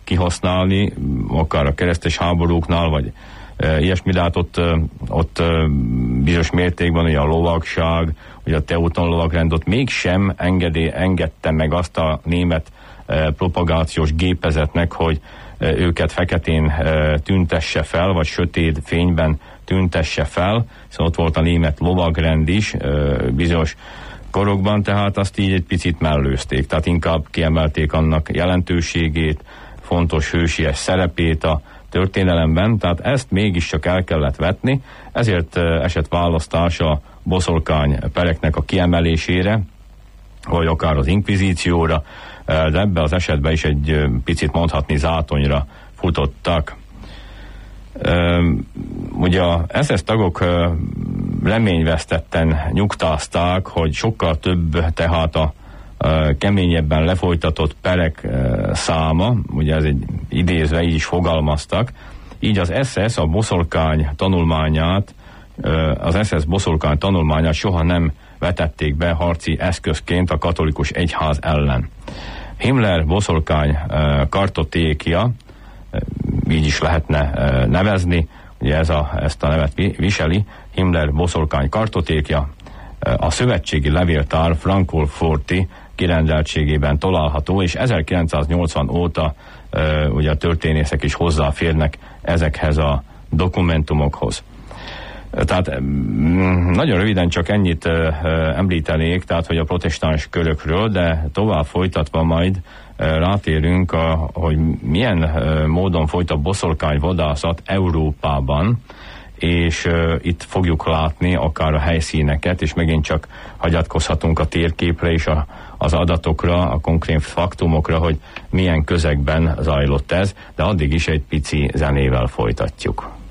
kihasználni, akár a keresztes háborúknál, vagy ilyesmi, de hát ott bizonyos mértékben ugye a lovagság, ugye a Teuton lovagrend ott mégsem engedte meg azt a német propagációs gépezetnek, hogy őket feketén tüntesse fel, vagy sötét fényben tüntesse fel, szóval ott volt a német lovagrend is bizonyos korokban, tehát azt így egy picit mellőzték, tehát inkább kiemelték annak jelentőségét, fontos hősies szerepét a történelemben, tehát ezt mégiscsak el kellett vetni, ezért esett választás a boszorkány pereknek a kiemelésére, vagy akár az inkvizícióra, de ebben az esetben is egy picit mondhatni zátonyra futottak. Ugye a SS tagok reményvesztetten nyugtázták, hogy sokkal több tehát a keményebben lefolytatott perek száma, ugye ez egy idézve így is fogalmaztak, így az SS a boszorkány tanulmányát, az SS boszorkány tanulmányát soha nem vetették be harci eszközként a katolikus egyház ellen. Himmler boszorkány kartotékia, így is lehetne nevezni, ugye ezt a nevet viseli, Himmler boszorkány kartotékia, a szövetségi levéltár Frankfurti kirendeltségében található, és 1980 óta ugye a történészek is hozzáférnek ezekhez a dokumentumokhoz. Tehát nagyon röviden csak ennyit említenék, tehát hogy a protestáns körökről, de tovább folytatva majd rátérünk, hogy milyen módon folyt a boszorkányvadászat Európában, és itt fogjuk látni akár a helyszíneket, és megint csak hagyatkozhatunk a térképre és az adatokra, a konkrét faktumokra, hogy milyen közegben zajlott ez, de addig is egy pici zenével folytatjuk.